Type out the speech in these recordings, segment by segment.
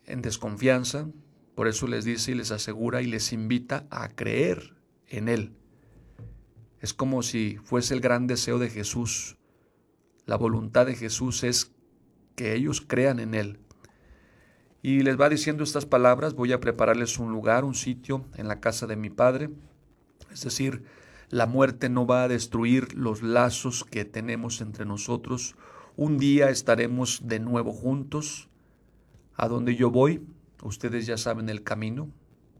en desconfianza. Por eso les dice y les asegura y les invita a creer en Él. Es como si fuese el gran deseo de Jesús. La voluntad de Jesús es que ellos crean en Él. Y les va diciendo estas palabras: voy a prepararles un lugar, un sitio en la casa de mi Padre. Es decir, la muerte no va a destruir los lazos que tenemos entre nosotros. Un día estaremos de nuevo juntos. A donde yo voy, ustedes ya saben el camino.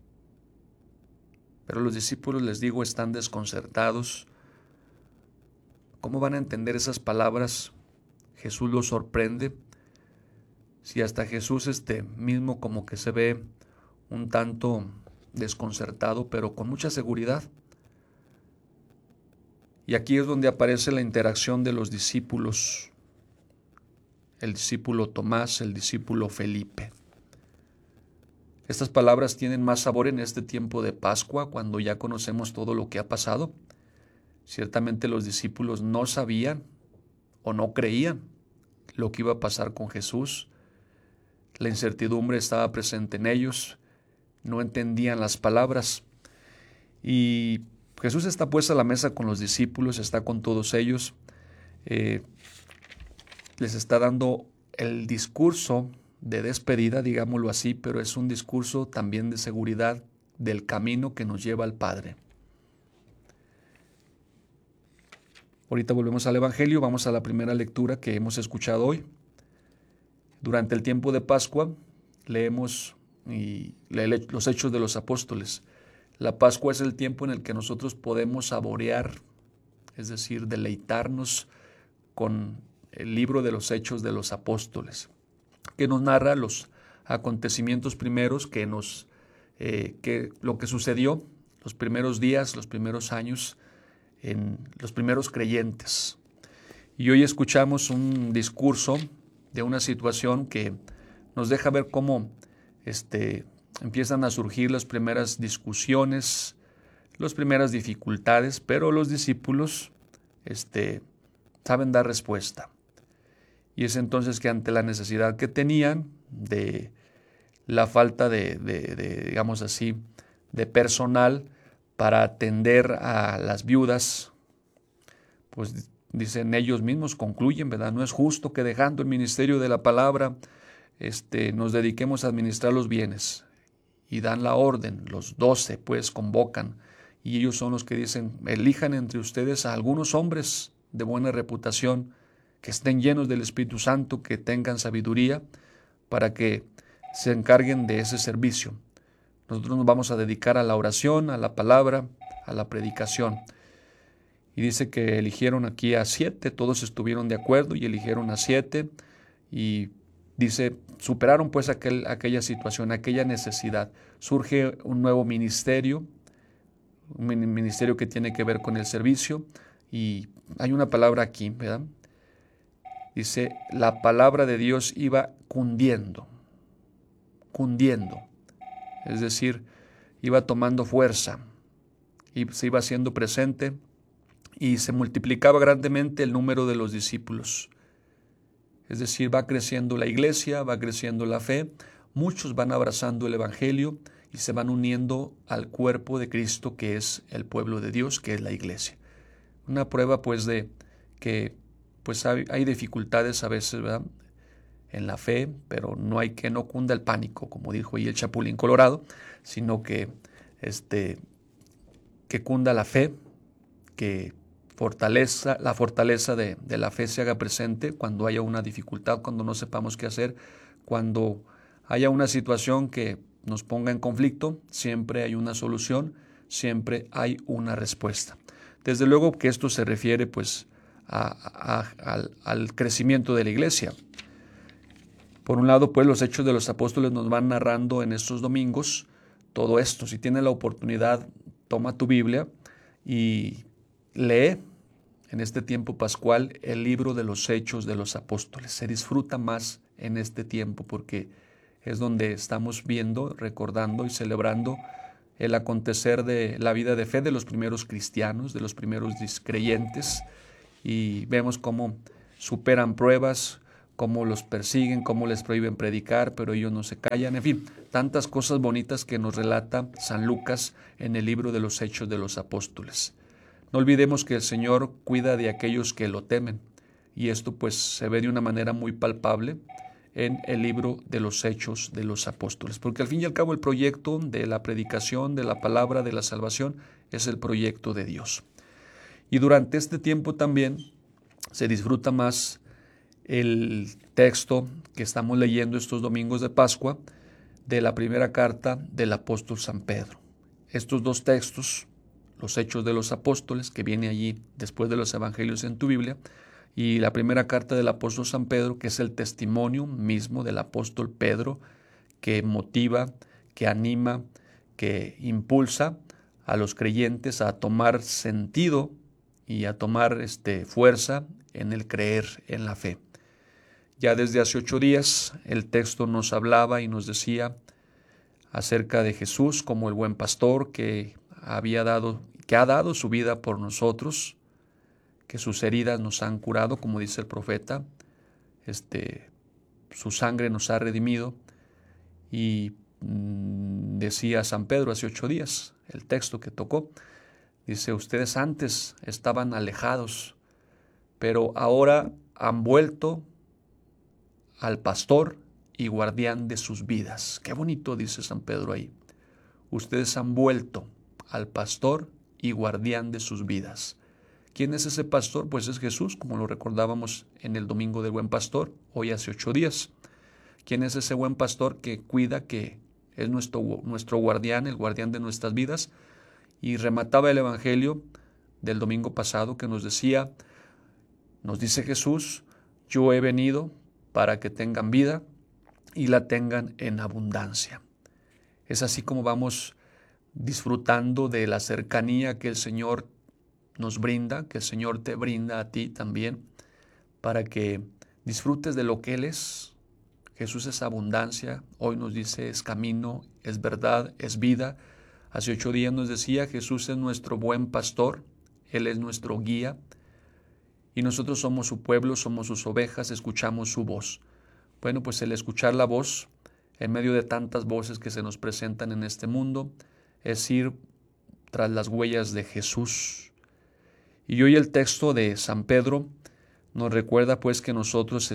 Pero los discípulos, les digo, están desconcertados. ¿Cómo van a entender esas palabras? Jesús los sorprende. Si hasta Jesús mismo como que se ve un tanto desconcertado, pero con mucha seguridad. Y aquí es donde aparece la interacción de los discípulos. El discípulo Tomás, el discípulo Felipe. Estas palabras tienen más sabor en este tiempo de Pascua, cuando ya conocemos todo lo que ha pasado. Ciertamente los discípulos no sabían o no creían lo que iba a pasar con Jesús. La incertidumbre estaba presente en ellos, no entendían las palabras. Y Jesús está pues a la mesa con los discípulos, está con todos ellos. Les está dando el discurso de despedida, digámoslo así, pero es un discurso también de seguridad del camino que nos lleva al Padre. Ahorita volvemos al Evangelio, vamos a la primera lectura que hemos escuchado hoy. Durante el tiempo de Pascua leemos los Hechos de los Apóstoles. La Pascua es el tiempo en el que nosotros podemos saborear, es decir, deleitarnos con el libro de los Hechos de los Apóstoles, que nos narra los acontecimientos primeros que lo que sucedió los primeros días, los primeros años, en los primeros creyentes. Y hoy escuchamos un discurso de una situación que nos deja ver cómo empiezan a surgir las primeras discusiones, las primeras dificultades, pero los discípulos saben dar respuesta. Y es entonces que ante la necesidad que tenían de la falta digamos así, de personal para atender a las viudas, pues dicen ellos mismos, concluyen, ¿verdad? No es justo que dejando el ministerio de la palabra, nos dediquemos a administrar los bienes. Y dan la orden, los 12 pues convocan, y ellos son los que dicen: elijan entre ustedes a algunos hombres de buena reputación, que estén llenos del Espíritu Santo, que tengan sabiduría, para que se encarguen de ese servicio. Nosotros nos vamos a dedicar a la oración, a la palabra, a la predicación. Y dice que eligieron aquí a 7, todos estuvieron de acuerdo y eligieron a 7, y dice, superaron pues aquella situación, aquella necesidad. Surge un nuevo ministerio, un ministerio que tiene que ver con el servicio, y hay una palabra aquí, ¿verdad? Dice, la palabra de Dios iba cundiendo, es decir, iba tomando fuerza y se iba haciendo presente, y se multiplicaba grandemente el número de los discípulos. Es decir, va creciendo la iglesia, va creciendo la fe, muchos van abrazando el Evangelio y se van uniendo al cuerpo de Cristo, que es el pueblo de Dios, que es la iglesia. Una prueba pues de que pues hay dificultades a veces, ¿verdad?, en la fe, pero no cunda el pánico, como dijo ahí el Chapulín Colorado, sino que cunda la fe, que la fortaleza de la fe se haga presente cuando haya una dificultad, cuando no sepamos qué hacer, cuando haya una situación que nos ponga en conflicto. Siempre hay una solución, siempre hay una respuesta. Desde luego que esto se refiere pues al crecimiento de la iglesia. Por un lado, pues los Hechos de los Apóstoles nos van narrando en estos domingos todo esto. Si tienes la oportunidad, toma tu Biblia y lee en este tiempo pascual el libro de los Hechos de los Apóstoles. Se disfruta más en este tiempo porque es donde estamos viendo, recordando y celebrando el acontecer de la vida de fe de los primeros cristianos, de los primeros creyentes, y vemos cómo superan pruebas, cómo los persiguen, cómo les prohíben predicar, pero ellos no se callan, en fin, tantas cosas bonitas que nos relata San Lucas en el libro de los Hechos de los Apóstoles. No olvidemos que el Señor cuida de aquellos que lo temen, y esto pues se ve de una manera muy palpable en el libro de los Hechos de los Apóstoles, porque al fin y al cabo el proyecto de la predicación, de la palabra, de la salvación, es el proyecto de Dios. Y durante este tiempo también se disfruta más el texto que estamos leyendo estos domingos de Pascua de la primera carta del apóstol San Pedro. Estos dos textos, los Hechos de los Apóstoles, que viene allí después de los Evangelios en tu Biblia, y la primera carta del apóstol San Pedro, que es el testimonio mismo del apóstol Pedro, que motiva, que anima, que impulsa a los creyentes a tomar sentido y a tomar fuerza en el creer, en la fe. Ya desde hace 8 días el texto nos hablaba y nos decía acerca de Jesús como el buen pastor que ha dado su vida por nosotros, que sus heridas nos han curado, como dice el profeta, su sangre nos ha redimido. Y decía San Pedro hace 8 días, el texto que tocó, dice: ustedes antes estaban alejados, pero ahora han vuelto al pastor y guardián de sus vidas. Qué bonito dice San Pedro ahí. Ustedes han vuelto al pastor y guardián de sus vidas. ¿Quién es ese pastor? Pues es Jesús, como lo recordábamos en el Domingo del Buen Pastor, hoy hace 8 días. ¿Quién es ese buen pastor que cuida, que es nuestro guardián, el guardián de nuestras vidas? Y remataba el Evangelio del domingo pasado que nos dice Jesús: yo he venido para que tengan vida y la tengan en abundancia. Es así como vamos disfrutando de la cercanía que el Señor nos brinda, que el Señor te brinda a ti también, para que disfrutes de lo que Él es. Jesús es abundancia, hoy nos dice es camino, es verdad, es vida. Hace 8 días nos decía: Jesús es nuestro buen pastor, Él es nuestro guía, y nosotros somos su pueblo, somos sus ovejas, escuchamos su voz. Bueno, pues el escuchar la voz, en medio de tantas voces que se nos presentan en este mundo, es ir tras las huellas de Jesús. Y hoy el texto de San Pedro nos recuerda pues que nosotros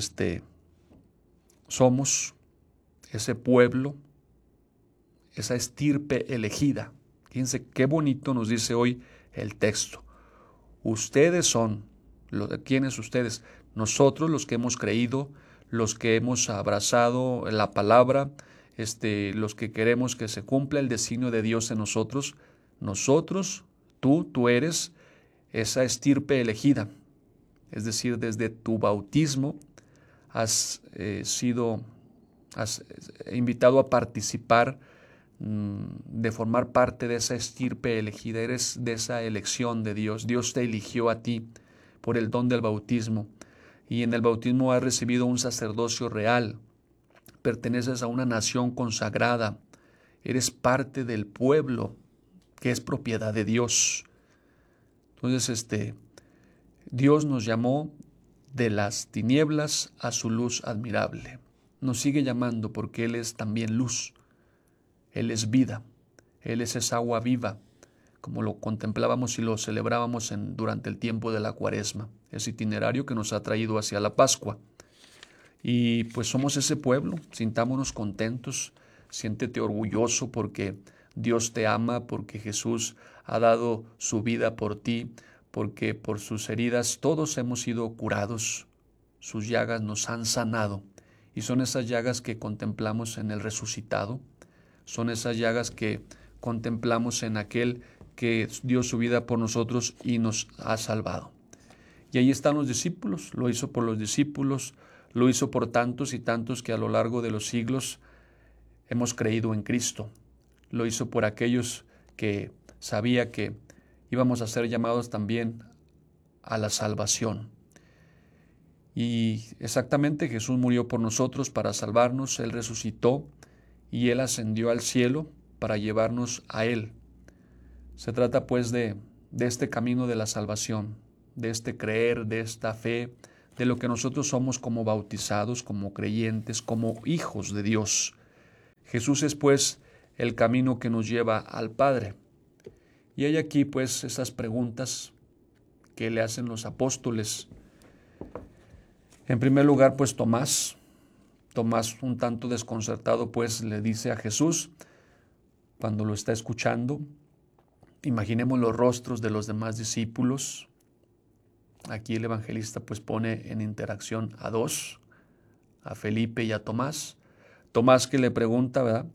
somos ese pueblo, esa estirpe elegida. Fíjense qué bonito nos dice hoy el texto. Ustedes son, ¿quiénes ustedes? Nosotros, los que hemos creído, los que hemos abrazado la palabra, los que queremos que se cumpla el designio de Dios en nosotros. Nosotros, tú eres esa estirpe elegida. Es decir, desde tu bautismo has sido invitado a participar, de formar parte de esa estirpe elegida. Eres de esa elección de Dios. Dios te eligió a ti por el don del bautismo, y en el bautismo has recibido un sacerdocio real. Perteneces a una nación consagrada. Eres parte del pueblo que es propiedad de Dios. Entonces, Dios nos llamó de las tinieblas a su luz admirable. Nos sigue llamando porque Él es también luz. Él es vida. Él es esa agua viva, como lo contemplábamos y lo celebrábamos durante el tiempo de la Cuaresma, ese itinerario que nos ha traído hacia la Pascua. Y pues somos ese pueblo, sintámonos contentos, siéntete orgulloso porque Dios te ama, porque Jesús ha dado su vida por ti, porque por sus heridas todos hemos sido curados, sus llagas nos han sanado, y son esas llagas que contemplamos en el resucitado, son esas llagas que contemplamos en aquel que dio su vida por nosotros y nos ha salvado. Y ahí están los discípulos, lo hizo por los discípulos, lo hizo por tantos y tantos que a lo largo de los siglos hemos creído en Cristo. Lo hizo por aquellos que sabía que íbamos a ser llamados también a la salvación. Y exactamente Jesús murió por nosotros para salvarnos, Él resucitó y Él ascendió al cielo para llevarnos a Él. Se trata pues de este camino de la salvación, de este creer, de esta fe, de lo que nosotros somos como bautizados, como creyentes, como hijos de Dios. Jesús es pues el camino que nos lleva al Padre. Y hay aquí pues esas preguntas que le hacen los apóstoles. En primer lugar, pues Tomás, un tanto desconcertado, pues le dice a Jesús, cuando lo está escuchando, imaginemos los rostros de los demás discípulos. Aquí el evangelista pues pone en interacción a dos, a Felipe y a Tomás. Tomás que le pregunta, ¿verdad?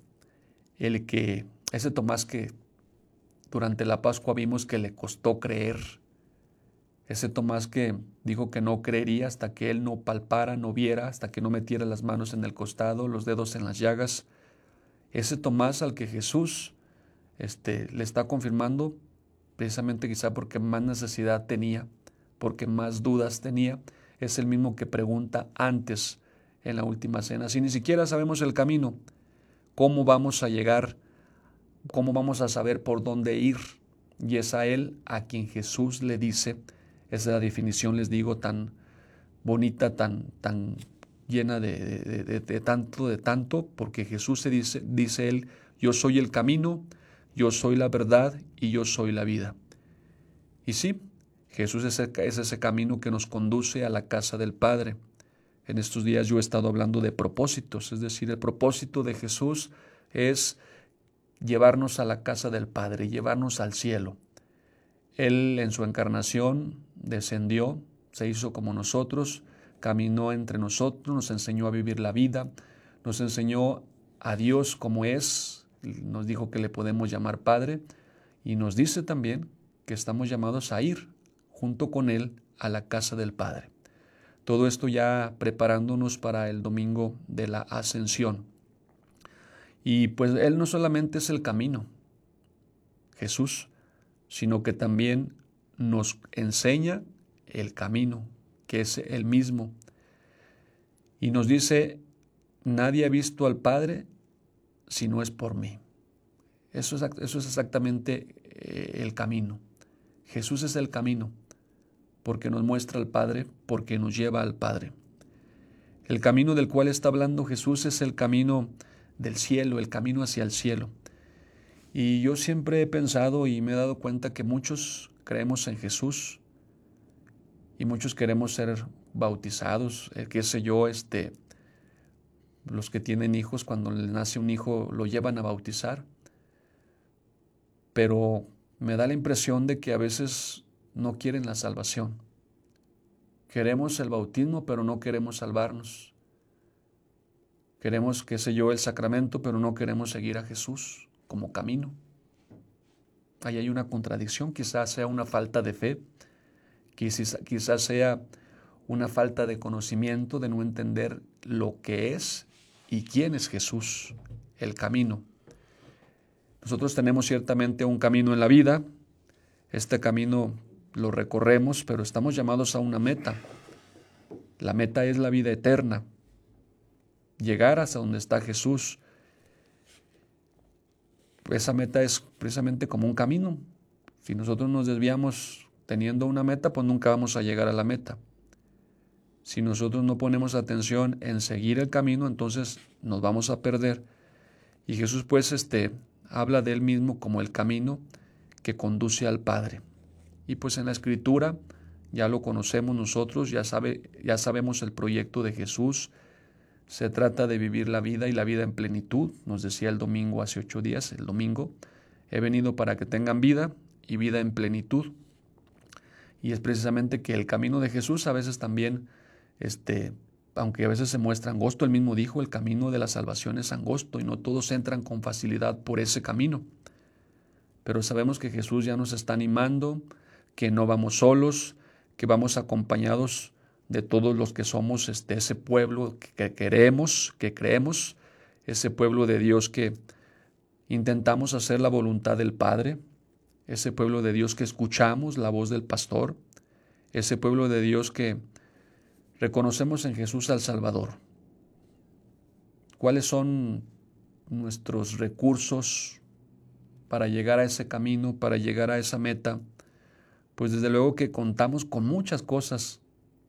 Ese Tomás que durante la Pascua vimos que le costó creer. Ese Tomás que dijo que no creería hasta que él no palpara, no viera, hasta que no metiera las manos en el costado, los dedos en las llagas. Ese Tomás al que Jesús le está confirmando, precisamente quizá porque más necesidad tenía, porque más dudas tenía, es el mismo que pregunta antes en la última cena. Si ni siquiera sabemos el camino, ¿cómo vamos a llegar? ¿Cómo vamos a saber por dónde ir? Y es a él a quien Jesús le dice, esa es la definición, les digo, tan bonita, tan llena de tanto, porque Jesús dice él, yo soy el camino, yo soy la verdad y yo soy la vida. Y sí, Jesús es ese camino que nos conduce a la casa del Padre. En estos días yo he estado hablando de propósitos, es decir, el propósito de Jesús es llevarnos a la casa del Padre, llevarnos al cielo. Él en su encarnación descendió, se hizo como nosotros, caminó entre nosotros, nos enseñó a vivir la vida, nos enseñó a Dios como es, nos dijo que le podemos llamar Padre y nos dice también que estamos llamados a ir junto con Él a la casa del Padre. Todo esto ya preparándonos para el domingo de la Ascensión. Y pues Él no solamente es el camino, Jesús, sino que también nos enseña el camino, que es el mismo. Y nos dice, nadie ha visto al Padre si no es por mí. Eso es exactamente el camino. Jesús es el camino, porque nos muestra al Padre, porque nos lleva al Padre. El camino del cual está hablando Jesús es el camino del cielo, el camino hacia el cielo. Y yo siempre he pensado y me he dado cuenta que muchos creemos en Jesús y muchos queremos ser bautizados, qué sé yo, los que tienen hijos, cuando les nace un hijo lo llevan a bautizar, pero me da la impresión de que a veces no quieren la salvación. Queremos el bautismo, pero no queremos salvarnos. Queremos, qué sé yo, el sacramento, pero no queremos seguir a Jesús como camino. Ahí hay una contradicción, quizás sea una falta de fe, quizás sea una falta de conocimiento, de no entender lo que es y quién es Jesús, el camino. Nosotros tenemos ciertamente un camino en la vida, este camino lo recorremos, pero estamos llamados a una meta. La meta es la vida eterna, llegar hasta donde está Jesús. Esa meta es precisamente como un camino. Si nosotros nos desviamos teniendo una meta, pues nunca vamos a llegar a la meta. Si nosotros no ponemos atención en seguir el camino, entonces nos vamos a perder. Y Jesús pues habla de él mismo como el camino que conduce al Padre. Y pues en la Escritura ya lo conocemos nosotros, ya sabemos el proyecto de Jesús. Se trata de vivir la vida y la vida en plenitud. Nos decía el domingo hace 8 días, el domingo, he venido para que tengan vida y vida en plenitud. Y es precisamente que el camino de Jesús a veces también, aunque a veces se muestra angosto, él mismo dijo, el camino de la salvación es angosto y no todos entran con facilidad por ese camino. Pero sabemos que Jesús ya nos está animando, que no vamos solos, que vamos acompañados de todos los que somos ese pueblo que queremos, que creemos, ese pueblo de Dios que intentamos hacer la voluntad del Padre, ese pueblo de Dios que escuchamos la voz del pastor, ese pueblo de Dios que reconocemos en Jesús al Salvador. ¿Cuáles son nuestros recursos para llegar a ese camino, para llegar a esa meta? Pues desde luego que contamos con muchas cosas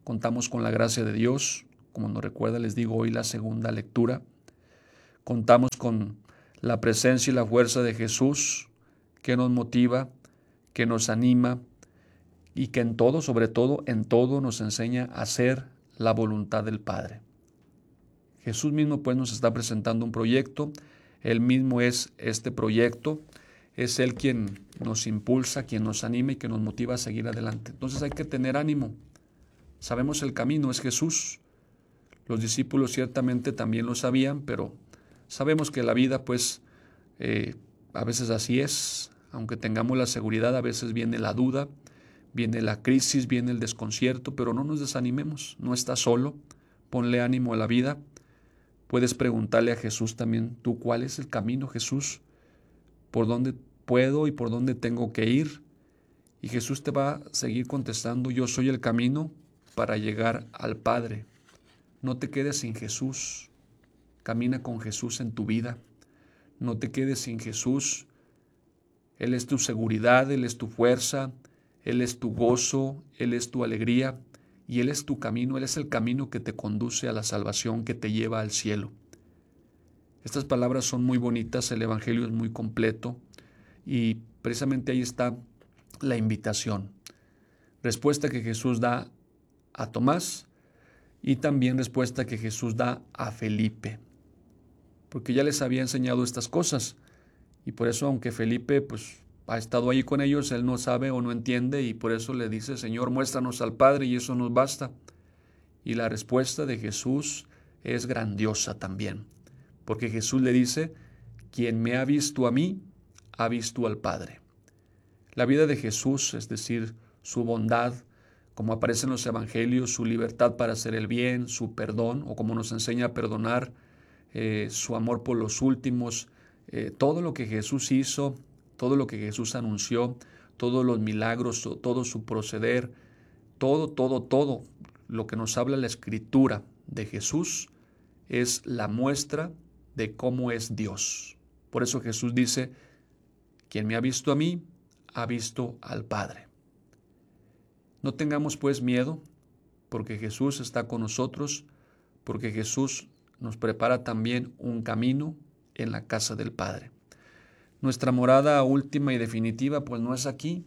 contamos con la gracia de Dios, como nos recuerda, les digo hoy la segunda lectura. Contamos con la presencia y la fuerza de Jesús, que nos motiva, que nos anima y que en todo, sobre todo, en todo nos enseña a hacer la voluntad del Padre. Jesús mismo pues nos está presentando un proyecto, Él mismo es este proyecto, es Él quien nos impulsa, quien nos anima y que nos motiva a seguir adelante. Entonces hay que tener ánimo. Sabemos el camino, es Jesús. Los discípulos ciertamente también lo sabían, pero sabemos que la vida pues a veces así es. Aunque tengamos la seguridad, a veces viene la duda, viene la crisis, viene el desconcierto, pero no nos desanimemos, no estás solo, ponle ánimo a la vida. Puedes preguntarle a Jesús también, ¿tú cuál es el camino, Jesús? ¿Por dónde puedo y por dónde tengo que ir? Y Jesús te va a seguir contestando, yo soy el camino para llegar al Padre. No te quedes sin Jesús, camina con Jesús en tu vida. No te quedes sin Jesús. Él es tu seguridad, Él es tu fuerza, Él es tu gozo, Él es tu alegría y Él es tu camino, Él es el camino que te conduce a la salvación, que te lleva al cielo. Estas palabras son muy bonitas, el Evangelio es muy completo y precisamente ahí está la invitación. Respuesta que Jesús da a Tomás y también respuesta que Jesús da a Felipe, porque ya les había enseñado estas cosas. Y por eso, aunque Felipe pues ha estado ahí con ellos, él no sabe o no entiende y por eso le dice, Señor, muéstranos al Padre y eso nos basta. Y la respuesta de Jesús es grandiosa también, porque Jesús le dice, quien me ha visto a mí, ha visto al Padre. La vida de Jesús, es decir, su bondad, como aparece en los evangelios, su libertad para hacer el bien, su perdón, o como nos enseña a perdonar, su amor por los últimos, todo lo que Jesús hizo, todo lo que Jesús anunció, todos los milagros, todo su proceder, todo lo que nos habla la Escritura de Jesús es la muestra de cómo es Dios. Por eso Jesús dice, quien me ha visto a mí, ha visto al Padre. No tengamos pues miedo, porque Jesús está con nosotros, porque Jesús nos prepara también un camino en la casa del Padre. Nuestra morada última y definitiva pues no es aquí.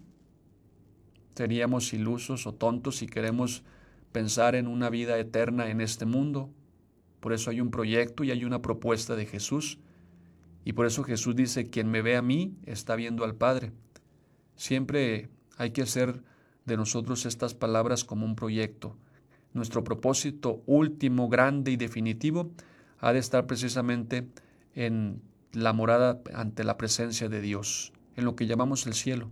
Seríamos ilusos o tontos si queremos pensar en una vida eterna en este mundo. Por eso hay un proyecto y hay una propuesta de Jesús. Y por eso Jesús dice, quien me ve a mí está viendo al Padre. Siempre hay que hacer de nosotros estas palabras como un proyecto. Nuestro propósito último, grande y definitivo ha de estar precisamente en la morada ante la presencia de Dios, en lo que llamamos el cielo.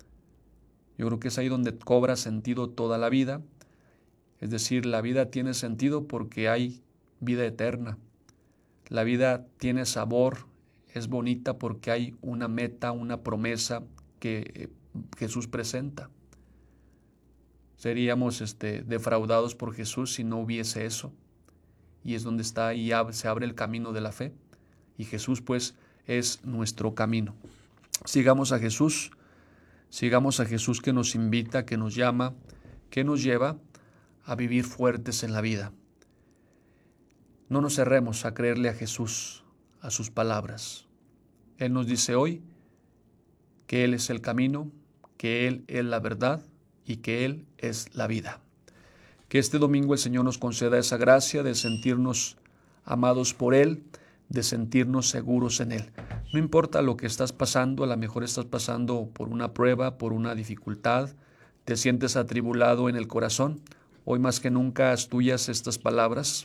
Yo creo que es ahí donde cobra sentido toda la vida. Es decir, la vida tiene sentido porque hay vida eterna. La vida tiene sabor, es bonita porque hay una meta, una promesa que Jesús presenta. Seríamos defraudados por Jesús si no hubiese eso. Y es donde está y se abre el camino de la fe. Y Jesús pues es nuestro camino. Sigamos a Jesús que nos invita, que nos llama, que nos lleva a vivir fuertes en la vida. No nos cerremos a creerle a Jesús, a sus palabras. Él nos dice hoy que Él es el camino, que Él es la verdad y que Él es la vida. Que este domingo el Señor nos conceda esa gracia de sentirnos amados por Él, de sentirnos seguros en Él. No importa lo que estás pasando, a lo mejor estás pasando por una prueba, por una dificultad, te sientes atribulado en el corazón. Hoy más que nunca haz tuyas estas palabras.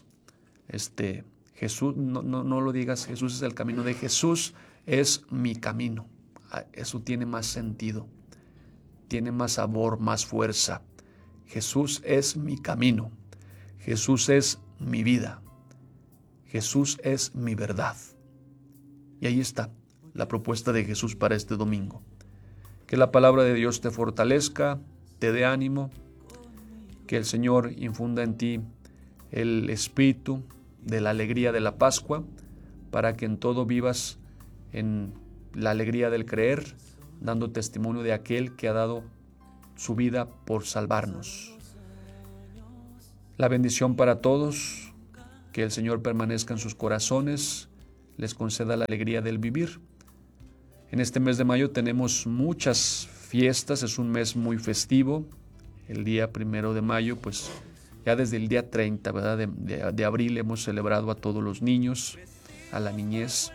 Jesús, no lo digas, Jesús es el camino, de Jesús es mi camino. Eso tiene más sentido, tiene más sabor, más fuerza. Jesús es mi camino, Jesús es mi vida, Jesús es mi verdad. Y ahí está la propuesta de Jesús para este domingo. Que la palabra de Dios te fortalezca, te dé ánimo, que el Señor infunda en ti el espíritu de la alegría de la Pascua, para que en todo vivas en la alegría del creer, dando testimonio de aquel que ha dado su vida por salvarnos. La bendición para todos, que el Señor permanezca en sus corazones, les conceda la alegría del vivir. En este mes de mayo tenemos muchas fiestas, es un mes muy festivo. El día 1 de mayo, pues ya desde el día 30, ¿verdad? de abril hemos celebrado a todos los niños, a la niñez.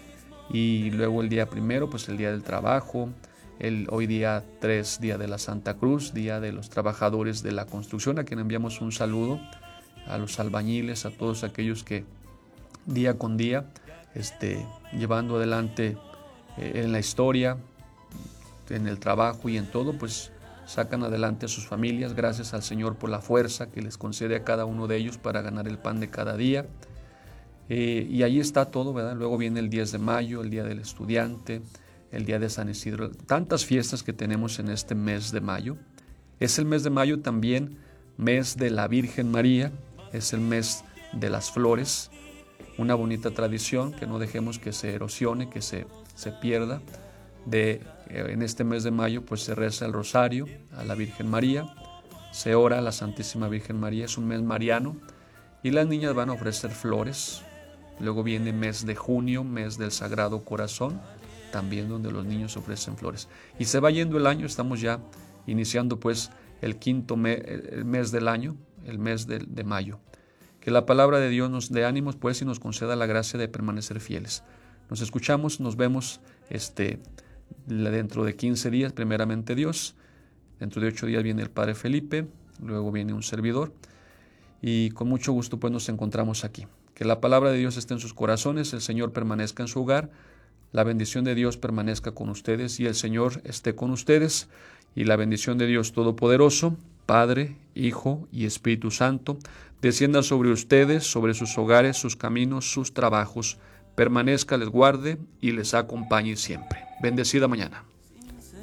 Y luego el día 1, pues el día del trabajo. Hoy día 3, día de la Santa Cruz, día de los trabajadores de la construcción, a quien enviamos un saludo, a los albañiles, a todos aquellos que día con día, llevando adelante en la historia, en el trabajo y en todo, pues sacan adelante a sus familias. Gracias al Señor por la fuerza que les concede a cada uno de ellos para ganar el pan de cada día. Y ahí está todo, ¿verdad? Luego viene el 10 de mayo, el Día del Estudiante, el Día de San Isidro, tantas fiestas que tenemos en este mes de mayo. Es el mes de mayo también mes de la Virgen María, es el mes de las flores, una bonita tradición que no dejemos que se erosione, que se pierda. En este mes de mayo pues se reza el rosario a la Virgen María, se ora a la Santísima Virgen María, es un mes mariano y las niñas van a ofrecer flores. Luego viene mes de junio, mes del Sagrado Corazón, también donde los niños ofrecen flores. Y se va yendo el año, estamos ya iniciando pues el quinto el mes del año, el mes de mayo. Que la palabra de Dios nos dé ánimos pues y nos conceda la gracia de permanecer fieles. Nos escuchamos, nos vemos dentro de 15 días, primeramente Dios. Dentro de 8 días viene el Padre Felipe, luego viene un servidor. Y con mucho gusto pues nos encontramos aquí. Que la palabra de Dios esté en sus corazones, el Señor permanezca en su hogar, la bendición de Dios permanezca con ustedes y el Señor esté con ustedes. Y la bendición de Dios Todopoderoso, Padre, Hijo y Espíritu Santo, descienda sobre ustedes, sobre sus hogares, sus caminos, sus trabajos, permanezca, les guarde y les acompañe siempre. Bendecida mañana.